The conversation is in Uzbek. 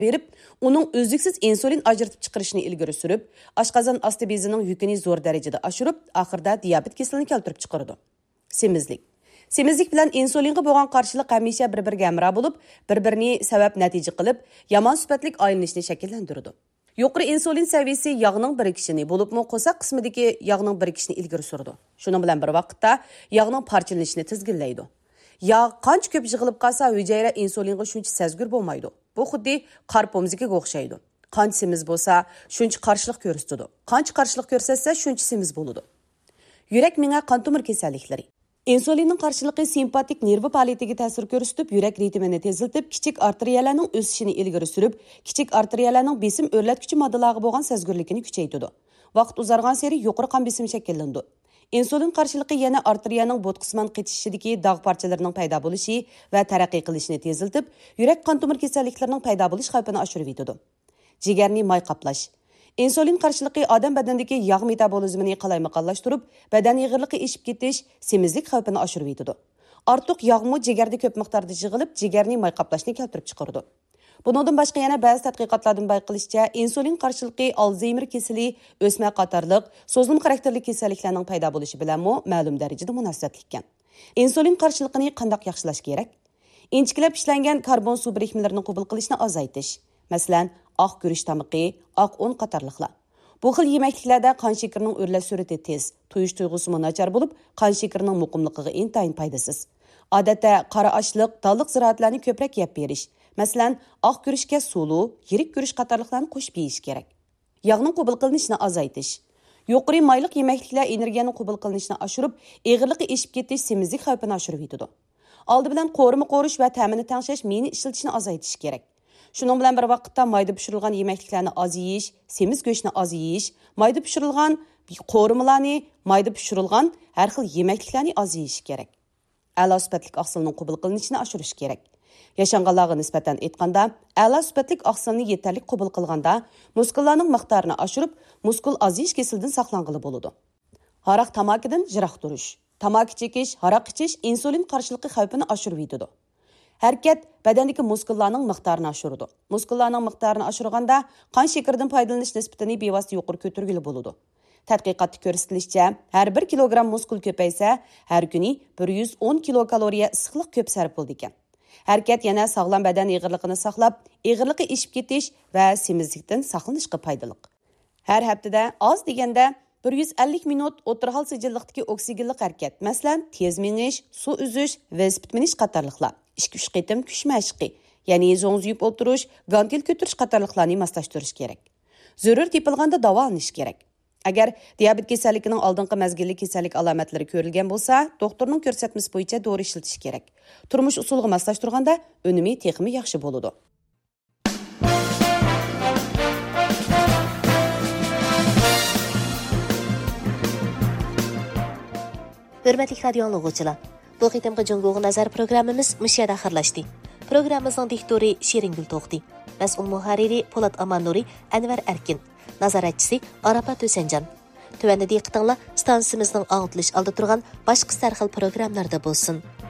berib, uning o'zliksiz insulin ajratib chiqarishini ilgari surib, oshqozon osti bezining yukini zo'r darajada oshirib, oxirida diabet kasalligini keltirib chiqaradi. Semizlik. Semizlik bilan insulinga bo'lgan qarshilik hamisha bir-biriga hamroh bo'lib, bir-birini sabab natija qilib, yomon sifatlik aylanishni shakllantiradi. Yuqori insulin saviyasi yog'ning birikishini bo'libmi qo'saq qismidagi yog'ning birikishini ilgari suradi. Shuning bilan bir vaqtda yog'ning parchalanishini tizginlaydi. Yog' qancha ko'p yig'ilib qolsa, hujayra insulinga shuncha sezgur bo'lmaydi. Bu xuddi qor pomziga o'xshaydi. Qancha semiz bo'lsa, shuncha qarshilik ko'rsatadi. Qancha qarshilik ko'rsatsa, shuncha semiz bo'ladi. Yurak minga qon tomir kasalliklari. Insulinning qarshiligi simpatik nervi faoliyatiga ta'sir ko'rsatib, yurak ritmini tezlatib, kichik arteriyalarning o'sishini ilgari surib, kichik arteriyalarning besim o'rlatuvchi moddalarga bo'lgan sezgurlikini kuchaytiradi. Vaqt uzargan sari yuqori qon besimi shakllandi. Insulin qarshiligi yana arteriyaning bo'tqisman qetishidagi dog' parchalarining paydo bo'lishi va taraqqiy qilishini tezlatib, yurak qon tomir kasalliklarining paydo bo'lish xavfini oshirib yetadi. Jigarni may qaplash. Insulin qarshiligi odam badanidagi yog' metabolizmini qalaymaqonlashtirib, badan yig'irligi eshib ketish, semizlik xavfini oshirib yetadi. Ortiq yog'mi jigarda ko'p miqdorda yig'ilib, jigarni may qaplashni keltirib chiqaradi. Bundan boshqa yana ba'zi tadqiqotlardan bayqilishicha, insulin qarshiligi Alzheimer kasali, o'sma qatorliq, so'zlim xarakterli kasalliklarning paydo bo'lishi bilan ma'lum darajada munosabatli ekan. Insulin qarshiligini qanday yaxshilash kerak? Inchiklab ishlangan karbon suv birikmalarini qabul qilishni azaytish. Masalan, oq guruch tomiqi, oq un qatorliqlar. Bu xil yemekliklarda qon shakarining o'rlash sur'ati tez, tuyish tuyg'usi nachar bo'lib, qon shakarining muqimligiga intayin foydasiz. Odatda qora ochliq, tolliq ziroatlarni ko'proq yeb berish. Masalan, oq guruchga sulu, yirik guruch qatorliqlarni qo'shib yeyish kerak. Yog'ning qabul qilinishini azaytish. Yuqori mayliq yemekliklar energiyani qabul qilinishini oshirib, eg'irligi eshib ketish semizlik xavfini oshirib yetadi. Oldi bilan qo'rima qo'rish va ta'mini tangshash meni ishlatishni azaytish kerak. Shuning bilan bir vaqtda mayda pishirilgan yemekliklarni oz yeyish, semiz go'shtni oz yeyish, mayda pishirilgan qo'rimalarni, mayda pishirilgan har xil yemekliklarni oz yeyish kerak. A'lo sifatli oqsilning qabul qilinishini oshirish kerak. Yashanganlarga nisbatan aytganda, a'lo sifatli oqsilni yetarli qabul qilganda, muskullarning miqdorini oshirib, muskul oziyish kasaldan saqlanqili bo'ladi. Haroq tamakidan jiroq turish. Tamaki chekish, haroq ichish insulin qarshiligi xavfini oshirib yetadi. Harakat badandagi muskullarning miqdorini oshiradi. Muskullarning miqdorini oshirganda qon shakaridan foydalanish nisbatini bevosita yuqori ko'targili bo'ladi. Tadqiqotda ko'rsatilishicha, har 1 kilogramm muskul ko'paysa, har kuni 110 kilokaloriya issiqlik ko'p sarf bo'ldi ekan. Harakat yana sog'lom badan eg'irligini saqlab, eg'irlikni eshib ketish va semizlikdan saqlanishga foydali. Har haftada oz deganda 150 minut o'tirhal sijillikdagi oksigenlik harakat, masalan, tez menish, suv uzish, velosiped minish qatorliqlar. 2-3 qitim kuch mashqi, ya'ni zo'ngzuyib o'tirish, gantel ko'tarish qatorliqlarni moslashtirish kerak. Zarur tepilganda davolanish kerak. Agar diabet kasalligining oldingi mazgilli kasallik alomatlari ko'rilgan bo'lsa, doktorning ko'rsatmasi bo'yicha dori ishlatish kerak. Turmush usuliga moslashtirganda unumi texmi yaxshi bo'ladi. Hurmatli radio anglag'uvchilar, bu qitimqi Jungo'ga nazar programmamiz mushada oxirlashdi. Programmamizning diktori Sheringul To'xti, mas'ul muharriri Po'lat Amannuri, Anvar Arkin, nazoratchisi Arafat O'sanjan. Tuvanda diqqatinglar stansiyaimizning anglitilish oldi turgan boshqa sarxil programmalarda bo'lsin.